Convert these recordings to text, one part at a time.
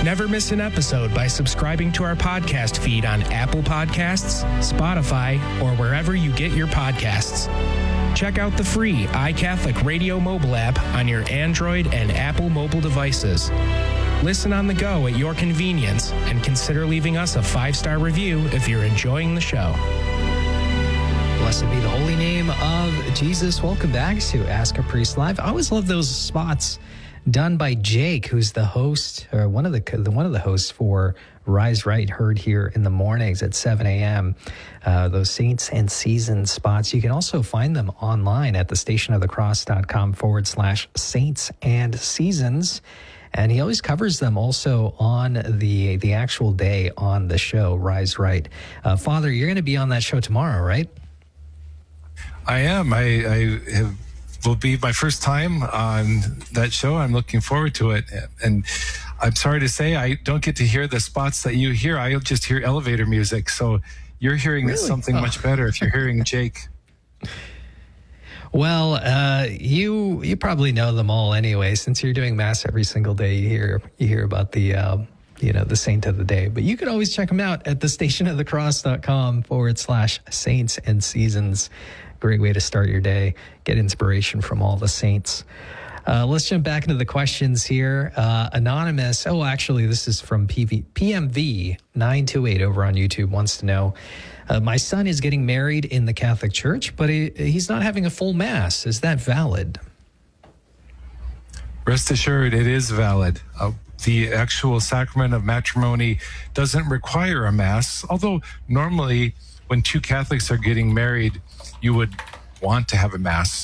Never miss an episode by subscribing to our podcast feed on Apple Podcasts, Spotify, or wherever you get your podcasts. Check out the free iCatholic Radio mobile app on your Android and Apple mobile devices. Listen on the go at your convenience and consider leaving us a 5-star review if you're enjoying the show. Blessed be the holy name of Jesus. Welcome back to Ask a Priest Live. I always love those spots done by Jake, who's the host, or one of the hosts for Rise Right, heard here in the mornings at 7 a.m. Those Saints and Seasons spots. You can also find them online at thestationofthecross.com/Saints and Seasons. And he always covers them also on the actual day on the show, Rise Right. Father, you're going to be on that show tomorrow, right? I am. I will be my first time on that show. I'm looking forward to it. And I'm sorry to say I don't get to hear the spots that you hear. I just hear elevator music. So you're hearing something much better if you're hearing Jake. Well, you probably know them all anyway. Since you're doing Mass every single day, you hear about the the saint of the day. But you can always check them out at thestationofthecross.com/Saints and Seasons. Great way to start your day. Get inspiration from all the saints. Let's jump back into the questions here. Anonymous. Oh, actually, this is from PMV928 over on YouTube. Wants to know, my son is getting married in the Catholic Church, but he's not having a full Mass. Is that valid? Rest assured, it is valid. The actual sacrament of matrimony doesn't require a Mass, although normally when two Catholics are getting married, you would want to have a Mass.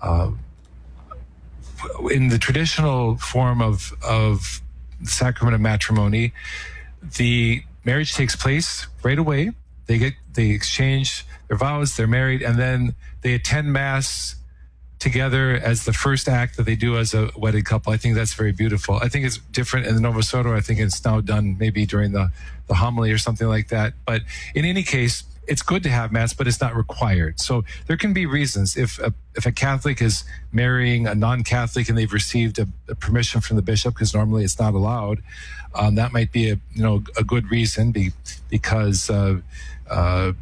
In the traditional form of the sacrament of matrimony, the marriage takes place right away. They exchange their vows, they're married, and then they attend Mass together as the first act that they do as a wedded couple. I think that's very beautiful. I think it's different in the Novus Ordo. I think it's now done maybe during the homily or something like that. But in any case, it's good to have Mass, but it's not required. So there can be reasons. If a Catholic is marrying a non-Catholic and they've received a permission from the bishop, because normally it's not allowed, that might be a good reason because for a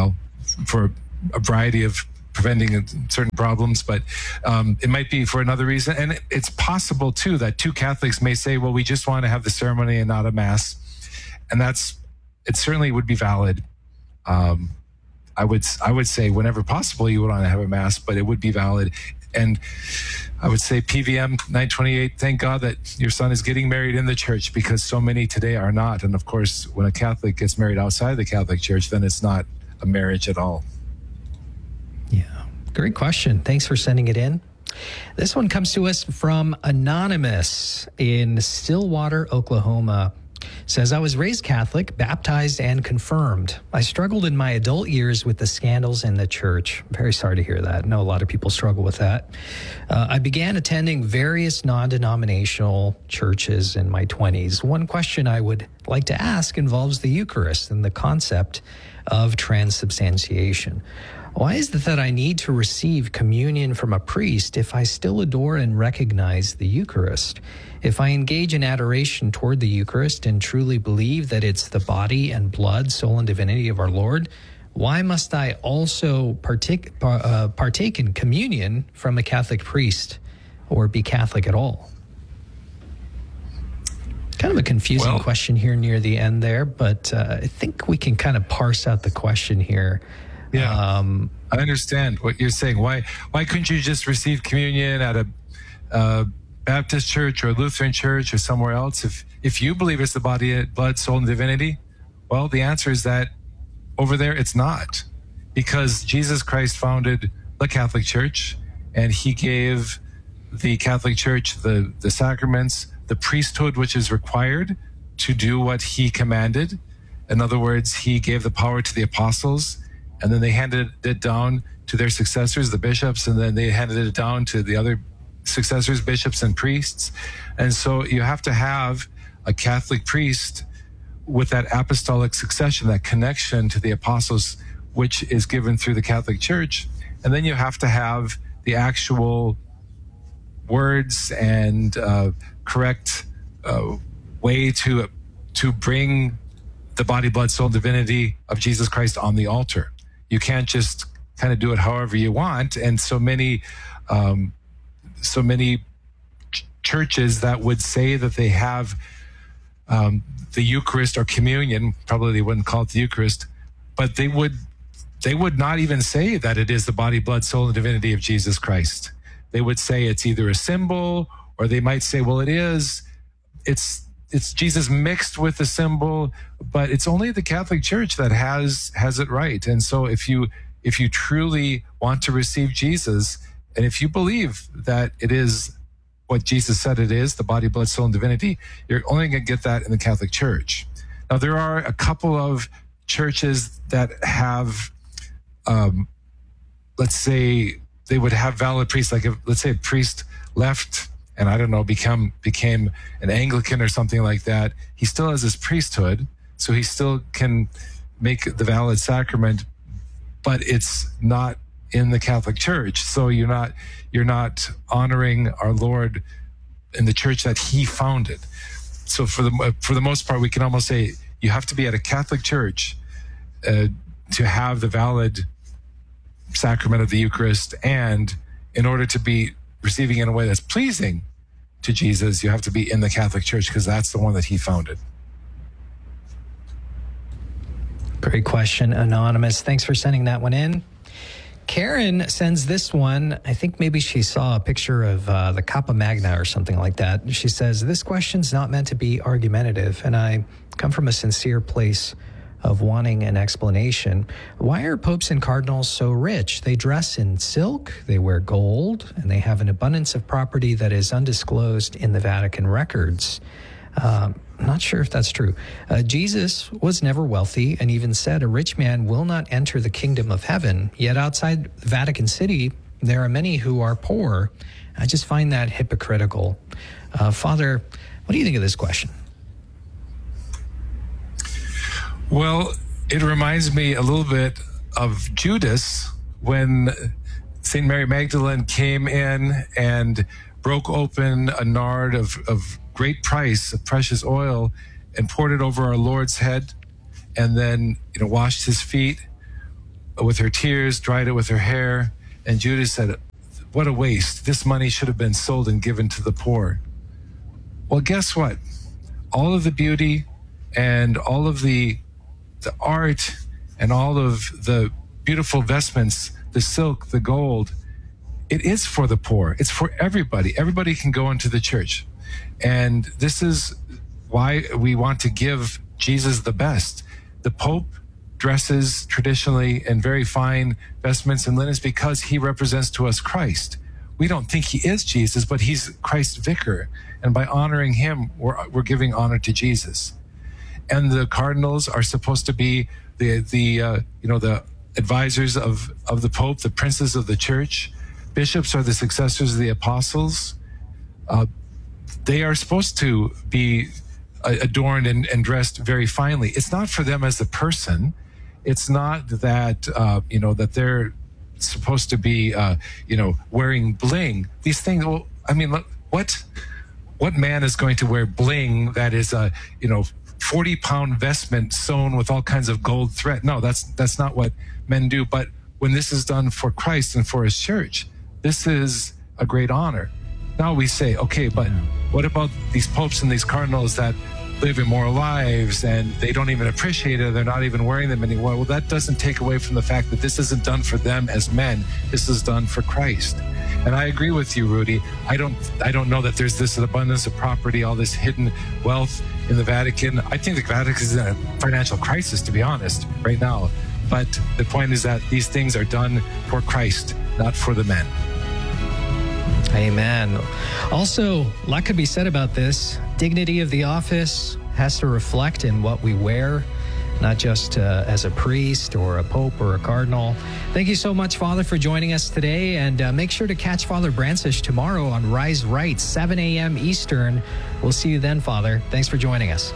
variety of preventing certain problems, but it might be for another reason. And it's possible too that two Catholics may say, well, we just want to have the ceremony and not a Mass. And it certainly would be valid. I would say whenever possible you would want to have a Mass, but it would be valid. And I would say PVM 928, thank God that your son is getting married in the church, because so many today are not. And of course, when a Catholic gets married outside the Catholic Church, then it's not a marriage at all. Yeah, great question. Thanks for sending it in. This one comes to us from Anonymous in Stillwater, Oklahoma. Says, I was raised Catholic, baptized, and confirmed. I struggled in my adult years with the scandals in the church. Very sorry to hear that. I know a lot of people struggle with that. I began attending various non-denominational churches in my 20s. One question I would like to ask involves the Eucharist and the concept of transubstantiation. Why is it that I need to receive communion from a priest if I still adore and recognize the Eucharist? If I engage in adoration toward the Eucharist and truly believe that it's the body and blood, soul, and divinity of our Lord, why must I also partake in communion from a Catholic priest or be Catholic at all? Kind of a confusing question here near the end there, but I think we can kind of parse out the question here. Yeah, I understand what you're saying. Why couldn't you just receive communion at a Baptist church or Lutheran church or somewhere else? If you believe it's the body, blood, soul, and divinity, well, the answer is that over there it's not, because Jesus Christ founded the Catholic Church, and he gave the Catholic Church the sacraments, the priesthood which is required to do what he commanded. In other words, he gave the power to the apostles, and then they handed it down to their successors, the bishops, and then they handed it down to the other successors, bishops and priests. And so you have to have a Catholic priest with that apostolic succession, that connection to the apostles, which is given through the Catholic Church. And then you have to have the actual words and correct way to bring the body, blood, soul, and divinity of Jesus Christ on the altar. You can't just kind of do it however you want. And so many churches that would say that they have the Eucharist or communion, probably they wouldn't call it the Eucharist, but they would not even say that it is the body, blood, soul, and divinity of Jesus Christ. They would say it's either a symbol, or they might say, well, it's Jesus mixed with the symbol, but it's only the Catholic Church that has it right. And so if you truly want to receive Jesus, and if you believe that it is what Jesus said it is, the body, blood, soul, and divinity, you're only going to get that in the Catholic Church. Now, there are a couple of churches that have, let's say, they would have valid priests. Like, let's say a priest left and, I don't know, became an Anglican or something like that. He still has his priesthood, so he still can make the valid sacrament, but it's not in the Catholic Church. So you're not honoring our Lord in the church that he founded. So for the most part, we can almost say you have to be at a Catholic church to have the valid sacrament of the Eucharist, and in order to be receiving it in a way that's pleasing to Jesus, you have to be in the Catholic Church, because that's the one that he founded. Great question, Anonymous. Thanks for sending that one in. Karen sends this one. I think maybe she saw a picture of the Kappa Magna or something like that. She says, this question's not meant to be argumentative, and I come from a sincere place of wanting an explanation. Why are popes and cardinals so rich? They dress in silk, they wear gold, and they have an abundance of property that is undisclosed in the Vatican records. I'm not sure if that's true. Jesus was never wealthy and even said a rich man will not enter the kingdom of heaven. Yet outside Vatican City, there are many who are poor. I just find that hypocritical. Father, what do you think of this question? Well, it reminds me a little bit of Judas when St. Mary Magdalene came in and broke open a nard of great price, of precious oil, and poured it over our Lord's head, and then washed his feet with her tears, dried it with her hair. And Judas said, what a waste. This money should have been sold and given to the poor. Well, guess what? All of the beauty and all of the art and all of the beautiful vestments, the silk, the gold, it is for the poor. It's for everybody. Everybody can go into the church. And this is why we want to give Jesus the best. The Pope dresses traditionally in very fine vestments and linens because he represents to us Christ. We don't think he is Jesus, but he's Christ's vicar. And by honoring him, we're giving honor to Jesus. And the cardinals are supposed to be the advisors of the Pope, the princes of the church. Bishops are the successors of the apostles. They are supposed to be adorned and dressed very finely. It's not for them as a person. It's not that that they're supposed to be wearing bling. These things. Well, I mean, what man is going to wear bling that is 40-pound vestment sewn with all kinds of gold thread? No, that's not what men do. But when this is done for Christ and for his church, this is a great honor. Now we say, okay, but what about these popes and these cardinals that live immoral lives and they don't even appreciate it? They're not even wearing them anymore. Well, that doesn't take away from the fact that this isn't done for them as men. This is done for Christ. And I agree with you, Rudy. I don't know that there's this abundance of property, all this hidden wealth in the Vatican. I think the Vatican is in a financial crisis, to be honest, right now. But the point is that these things are done for Christ, not for the men. Amen. Also, a lot could be said about this. Dignity of the office has to reflect in what we wear, not just as a priest or a pope or a cardinal. Thank you so much, Father, for joining us today. And make sure to catch Father Brancisz tomorrow on Rise Right, 7 a.m. Eastern. We'll see you then, Father. Thanks for joining us.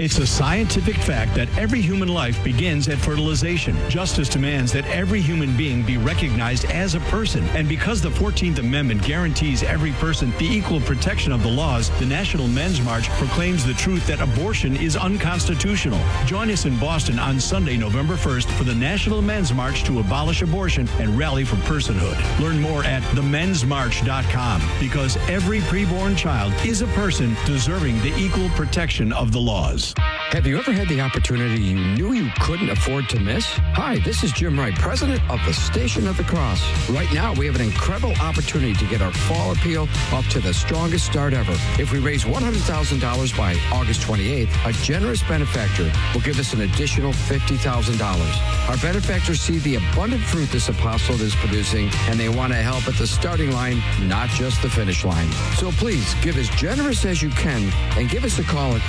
It's a scientific fact that every human life begins at fertilization. Justice demands that every human being be recognized as a person. And because the 14th Amendment guarantees every person the equal protection of the laws, the National Men's March proclaims the truth that abortion is unconstitutional. Join us in Boston on Sunday, November 1st for the National Men's March to abolish abortion and rally for personhood. Learn more at themensmarch.com, because every preborn child is a person deserving the equal protection of the laws. Have you ever had the opportunity you knew you couldn't afford to miss? Hi, this is Jim Wright, president of the Station of the Cross. Right now, we have an incredible opportunity to get our fall appeal up to the strongest start ever. If we raise $100,000 by August 28th, a generous benefactor will give us an additional $50,000. Our benefactors see the abundant fruit this apostle is producing, and they want to help at the starting line, not just the finish line. So please, give as generous as you can and give us a call at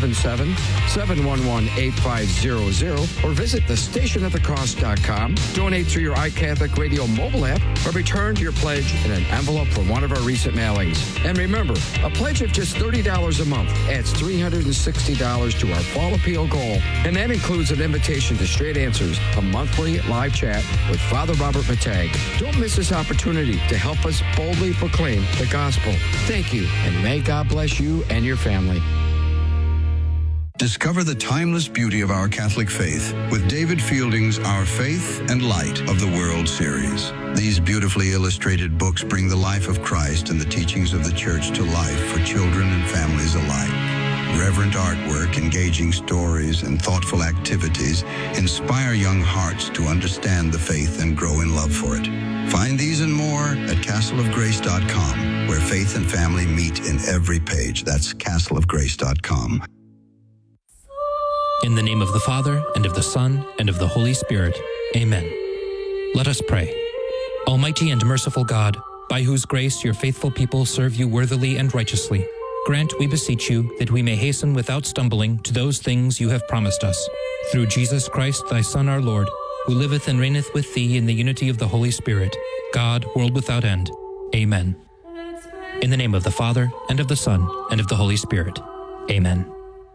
877-711-8500 or visit thestationofthecross.com. Donate through your iCatholic Radio mobile app or return your pledge in an envelope from one of our recent mailings. And remember, a pledge of just $30 a month adds $360 to our fall appeal goal. And that includes an invitation to Straight Answers, a monthly live chat with Father Robert Matag. Don't miss this opportunity to help us boldly proclaim the gospel. Thank you, and may God bless you and your family. Discover the timeless beauty of our Catholic faith with David Fielding's Our Faith and Light of the World series. These beautifully illustrated books bring the life of Christ and the teachings of the Church to life for children and families alike. Reverent artwork, engaging stories, and thoughtful activities inspire young hearts to understand the faith and grow in love for it. Find these and more at castleofgrace.com, where faith and family meet in every page. That's castleofgrace.com. In the name of the Father, and of the Son, and of the Holy Spirit. Amen. Let us pray. Almighty and merciful God, by whose grace your faithful people serve you worthily and righteously, grant, we beseech you, that we may hasten without stumbling to those things you have promised us. Through Jesus Christ, thy Son, our Lord, who liveth and reigneth with thee in the unity of the Holy Spirit, God, world without end. Amen. In the name of the Father, and of the Son, and of the Holy Spirit. Amen.